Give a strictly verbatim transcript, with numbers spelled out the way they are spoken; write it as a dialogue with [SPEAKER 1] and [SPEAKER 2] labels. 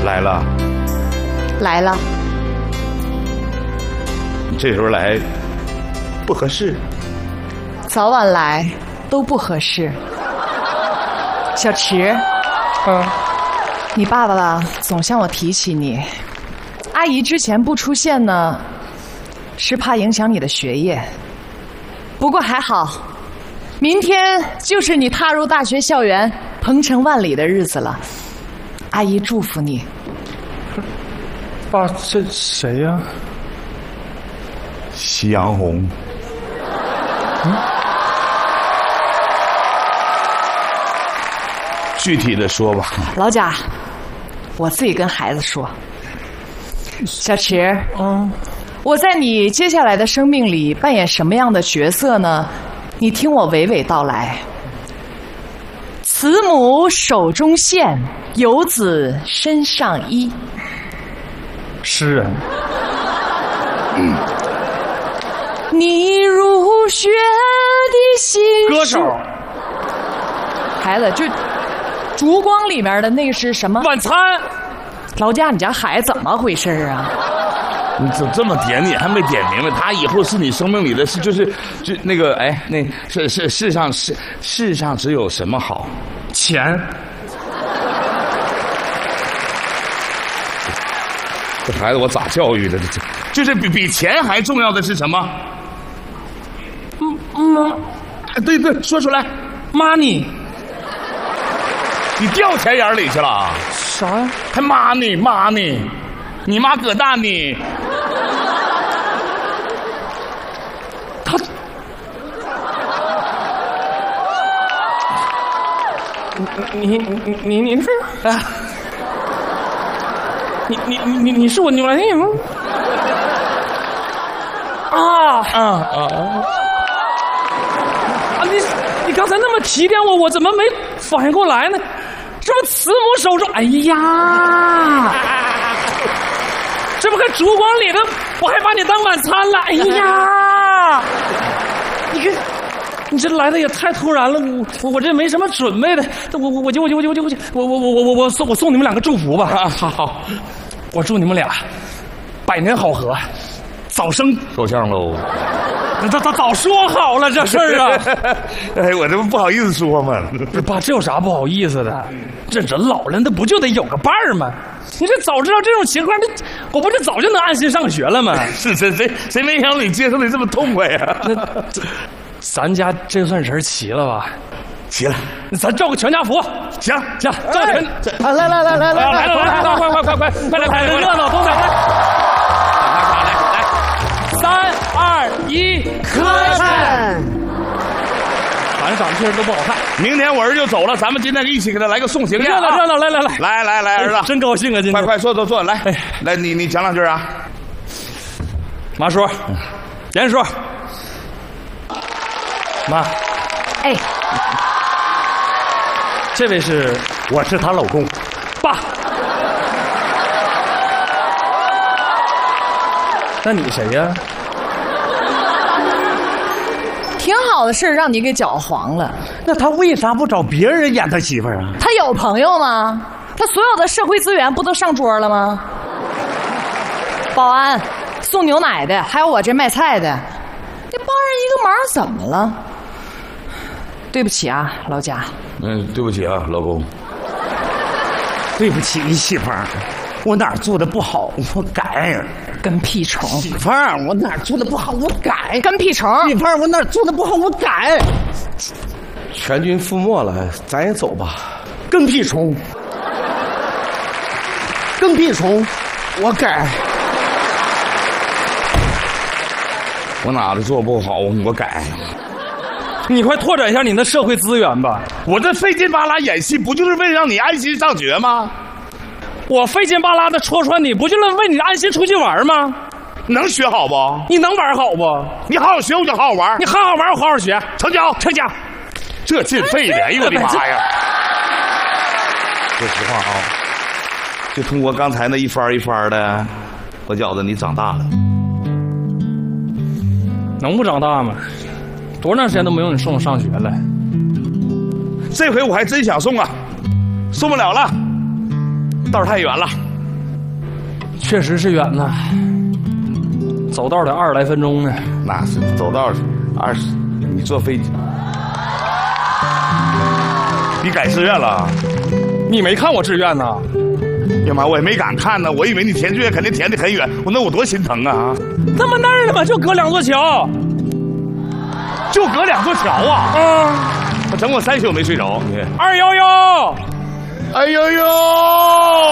[SPEAKER 1] 来了，
[SPEAKER 2] 来了。
[SPEAKER 1] 这时候来不合适，
[SPEAKER 2] 早晚来都不合适。小池，
[SPEAKER 3] 嗯，
[SPEAKER 2] 你爸爸吧总向我提起你，阿姨之前不出现呢，是怕影响你的学业。不过还好，明天就是你踏入大学校园鹏程万里的日子了。阿姨祝福你。
[SPEAKER 3] 爸，这谁呀？
[SPEAKER 1] 夕阳红。
[SPEAKER 3] 嗯，
[SPEAKER 1] 具体的说吧。
[SPEAKER 2] 老贾，我自己跟孩子说。小池，
[SPEAKER 3] 嗯，
[SPEAKER 2] 我在你接下来的生命里扮演什么样的角色呢？你听我娓娓道来。慈母手中线，游子身上衣。
[SPEAKER 3] 诗人。
[SPEAKER 1] 嗯，
[SPEAKER 2] 你入学的心。
[SPEAKER 3] 歌手。
[SPEAKER 2] 孩子，就烛光里面的那个是什么？
[SPEAKER 3] 晚餐。
[SPEAKER 2] 老贾，你家孩子怎么回事啊？
[SPEAKER 1] 你怎么这么点你还没点明白？他以后是你生命里的，是就是就那个哎，那是是世上世世上只有什么好？
[SPEAKER 3] 钱。
[SPEAKER 1] 这孩子我咋教育的？这就是比比钱还重要的是什么？
[SPEAKER 3] 嗯嗯，
[SPEAKER 1] 对对，说出来
[SPEAKER 3] ，money。
[SPEAKER 1] 你掉钱眼里去了？
[SPEAKER 3] 啥呀？
[SPEAKER 1] 还 money money， 你妈葛大你。
[SPEAKER 3] 他，你你你你是啊？你你你你是我牛郎店吗？啊啊啊！啊！你你刚才那么提点我，我怎么没反应过来呢？这不慈母手中，哎呀，这不跟烛光里的，我还把你当晚餐了，哎呀，你看，你这来的也太突然了，我我这没什么准备的，我我我就我就我就我就我就我我我我我我送我送你们两个祝福吧，啊，好好，我祝你们俩百年好合，早生
[SPEAKER 1] 够呛喽。
[SPEAKER 3] 早早早说好了这事儿啊！
[SPEAKER 1] 哎，我这不不好意思说嘛。
[SPEAKER 3] 爸，这有啥不好意思的？这人老了，那不就得有个伴儿吗？你这早知道这种情况，那我不是早就能安心上学了吗？
[SPEAKER 1] 是谁谁谁没想到你接受的这么痛快呀？
[SPEAKER 3] 那咱家这算人齐了吧？
[SPEAKER 1] 齐了，
[SPEAKER 3] 咱照个全家福。
[SPEAKER 1] 行
[SPEAKER 3] 行，照全。
[SPEAKER 2] 啊，来来来来来
[SPEAKER 3] 来来来，快快快快快快来看热闹，东北来！三二一，
[SPEAKER 2] 磕碜！
[SPEAKER 3] 反正长得确实都不好看。
[SPEAKER 1] 明天我儿子就走了，咱们今天一起给他来个送行宴。
[SPEAKER 3] 热闹热闹，来来来，
[SPEAKER 1] 来来来，儿子，
[SPEAKER 3] 真高兴啊！今天
[SPEAKER 1] 快快坐坐坐，来来，你你讲两句啊。
[SPEAKER 3] 马叔，严叔，妈，
[SPEAKER 2] 哎，
[SPEAKER 3] 这位是，
[SPEAKER 4] 我是她老公，
[SPEAKER 3] 爸。那你谁呀？
[SPEAKER 2] 挺好的事让你给搅黄了。
[SPEAKER 4] 那他为啥不找别人演他媳妇儿啊？
[SPEAKER 2] 他有朋友吗？他所有的社会资源不都上桌了吗？保安、送牛奶的，还有我这卖菜的，这帮人一个忙怎么了？对不起啊，老贾。
[SPEAKER 1] 嗯，对不起啊，老公。
[SPEAKER 4] 对不起，媳妇儿，我哪儿做的不好，我改。
[SPEAKER 2] 跟屁虫！
[SPEAKER 4] 媳妇儿，我哪儿做的不好，我改。
[SPEAKER 2] 跟屁虫！
[SPEAKER 4] 媳妇儿，我哪儿做的不好，我改。全军覆没了，咱也走吧。跟屁虫！跟屁虫！我改。
[SPEAKER 1] 我哪里做不好，我改。
[SPEAKER 3] 你快拓展一下你的社会资源吧！
[SPEAKER 1] 我这费劲巴拉演戏，不就是为了让你安心上学吗？
[SPEAKER 3] 我费劲巴拉的戳穿你，不就是为你安心出去玩吗？
[SPEAKER 1] 能学好不？
[SPEAKER 3] 你能玩好不？
[SPEAKER 1] 你好好学，我就好好玩。
[SPEAKER 3] 你好好玩，我好好学。
[SPEAKER 1] 成交，
[SPEAKER 3] 成交。
[SPEAKER 1] 这劲费的，哎呦我的妈呀！说实话啊，就通过刚才那一番一番的，我觉得你长大了。
[SPEAKER 3] 能不长大吗？多长时间都没有你送我上学了。
[SPEAKER 1] 这回我还真想送啊，送不了了，道太远了。
[SPEAKER 3] 确实是远呐，走道得二十来分钟呢。
[SPEAKER 1] 那是走道二十，你坐飞机，你改志愿了？
[SPEAKER 3] 你没看我志愿呐？
[SPEAKER 1] 呀妈，我也没敢看呢，我以为你填志愿肯定填得很远，我那我多心疼啊！
[SPEAKER 3] 那么那儿的嘛，就隔两座桥，
[SPEAKER 1] 就隔两座桥啊！
[SPEAKER 3] 嗯，
[SPEAKER 1] 我整我三宿没睡着。
[SPEAKER 3] 二幺幺，
[SPEAKER 1] 哎呦呦！